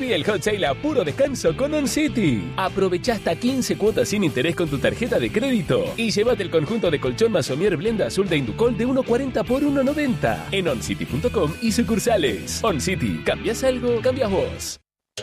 Viví el hot sale a puro descanso con OnCity. Aprovecha hasta 15 cuotas sin interés con tu tarjeta de crédito y llévate el conjunto de colchón Masomier Blenda Azul de Inducol de 1.40 por 1.90 en oncity.com y sucursales. OnCity, ¿cambias algo? Cambias vos.